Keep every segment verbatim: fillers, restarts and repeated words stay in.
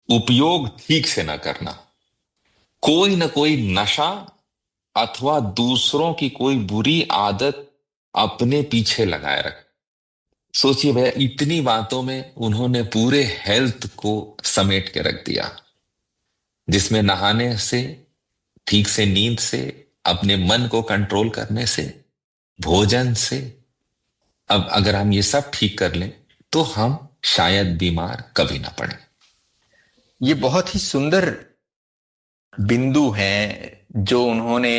उपयोग ठीक से न करना, कोई न कोई नशा अथवा दूसरों की कोई बुरी आदत अपने पीछे लगाए रख। सोचिए भैया, इतनी बातों में उन्होंने पूरे हेल्थ को समेट के रख दिया, जिसमें नहाने से, ठीक से नींद से, अपने मन को कंट्रोल करने से, भोजन से। अब अगर हम ये सब ठीक कर लें तो हम शायद बीमार कभी ना पड़े। ये बहुत ही सुंदर बिंदु हैं जो उन्होंने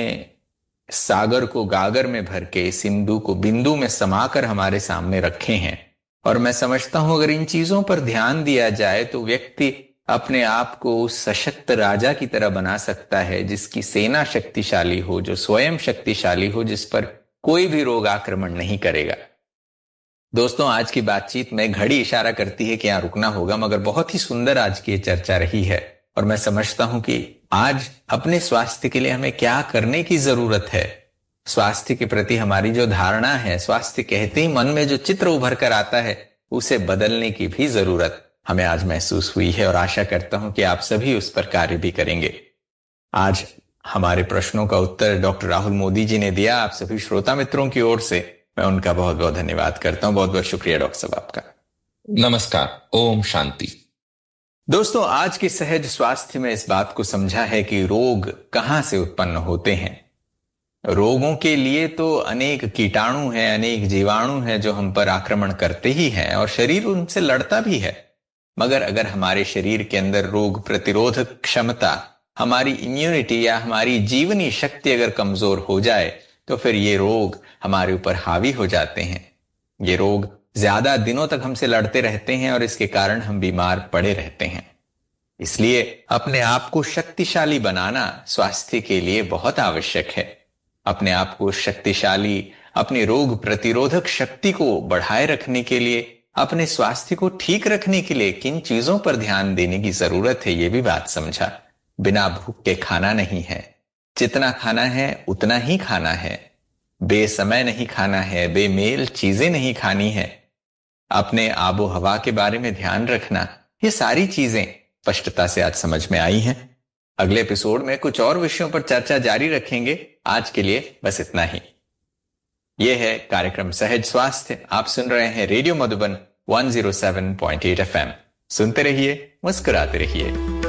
सागर को गागर में भर के सिंधु को बिंदु में समाकर हमारे सामने रखे हैं। और मैं समझता हूं अगर इन चीजों पर ध्यान दिया जाए तो व्यक्ति अपने आप को उस सशक्त राजा की तरह बना सकता है जिसकी सेना शक्तिशाली हो, जो स्वयं शक्तिशाली हो, जिस पर कोई भी रोग आक्रमण नहीं करेगा। दोस्तों, आज की बातचीत में घड़ी इशारा करती है कि यहां रुकना होगा, मगर बहुत ही सुंदर आज की ये चर्चा रही है। और मैं समझता हूं कि आज अपने स्वास्थ्य के लिए हमें क्या करने की जरूरत है, स्वास्थ्य के प्रति हमारी जो धारणा है, स्वास्थ्य कहते ही मन में जो चित्र उभर कर आता है, उसे बदलने की भी जरूरत हमें आज महसूस हुई है। और आशा करता हूं कि आप सभी उस पर कार्य भी करेंगे। आज हमारे प्रश्नों का उत्तर डॉक्टर राहुल मोदी जी ने दिया। आप सभी श्रोता मित्रों की ओर से मैं उनका बहुत बहुत धन्यवाद करता हूं। बहुत बहुत शुक्रिया डॉक्टर साहब आपका। नमस्कार। ओम शांति। दोस्तों, आज के सहज स्वास्थ्य में इस बात को समझा है कि रोग कहां से उत्पन्न होते हैं। रोगों के लिए तो अनेक कीटाणु हैं, अनेक जीवाणु हैं जो हम पर आक्रमण करते ही हैं और शरीर उनसे लड़ता भी है। मगर अगर हमारे शरीर के अंदर रोग प्रतिरोधक क्षमता, हमारी इम्यूनिटी या हमारी जीवनी शक्ति अगर कमजोर हो जाए तो फिर ये रोग हमारे ऊपर हावी हो जाते हैं। ये रोग ज्यादा दिनों तक हमसे लड़ते रहते हैं और इसके कारण हम बीमार पड़े रहते हैं। इसलिए अपने आप को शक्तिशाली बनाना स्वास्थ्य के लिए बहुत आवश्यक है। अपने आप को शक्तिशाली, अपनी रोग प्रतिरोधक शक्ति को बढ़ाए रखने के लिए, अपने स्वास्थ्य को ठीक रखने के लिए किन चीजों पर ध्यान देने की जरूरत है, यह भी बात समझा। बिना भूख के खाना नहीं है, जितना खाना है उतना ही खाना है। बेसमय नहीं खाना है, बेमेल चीजें नहीं खानी है। अपने आबो हवा के बारे में ध्यान रखना, ये सारी चीजें स्पष्टता से आज समझ में आई हैं। अगले एपिसोड में कुछ और विषयों पर चर्चा जारी रखेंगे। आज के लिए बस इतना ही। यह है कार्यक्रम सहज स्वास्थ्य। आप सुन रहे हैं रेडियो मधुबन एक सौ सात पॉइंट आठ एफ एम। सुनते रहिए, मुस्कुराते रहिए।